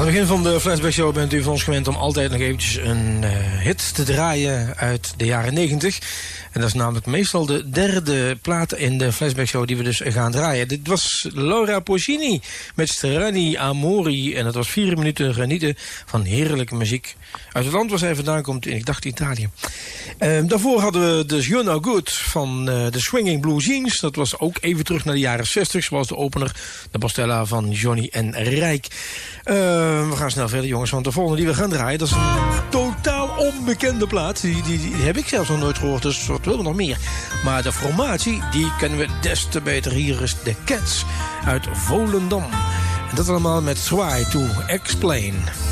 Aan het begin van de Flashback Show bent u van ons gewend om altijd nog eventjes een hit te draaien uit de jaren 90. En dat is namelijk meestal de derde plaat in de Flashback Show die we dus gaan draaien. Dit was Laura Pausini met Strani Amori. En dat was 4 minuten genieten van heerlijke muziek. Uit het land waar zij vandaan komt, ik dacht Italië. Daarvoor hadden we dus You're No Good van de Swinging Blue Jeans. Dat was ook even terug naar de jaren 60, zoals de opener, de Bastella van Johnny en Rijk. We gaan snel verder, jongens, want de volgende die we gaan draaien, dat is een totaal onbekende plaat. Die heb ik zelfs nog nooit gehoord, dus wat willen we nog meer? Maar de formatie, die kennen we des te beter. Hier is de Cats uit Volendam. En dat allemaal met Try to Explain.